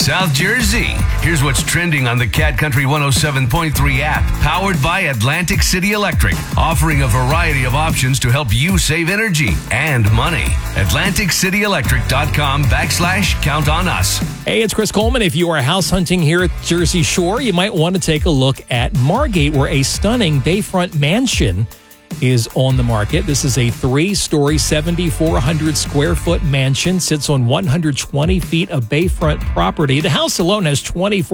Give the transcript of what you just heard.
South Jersey. Here's what's trending on the Cat Country 107.3 app, powered by Atlantic City Electric, offering a variety of options to help you save energy and money. AtlanticCityElectric.com/count on us. Hey, it's Chris Coleman. If you are house hunting here at Jersey Shore, you might want to take a look at Margate, where a stunning bayfront mansion is on the market. This is a 3-story, 7,400 square foot mansion, sits on 120 feet of bayfront property. The house alone has 24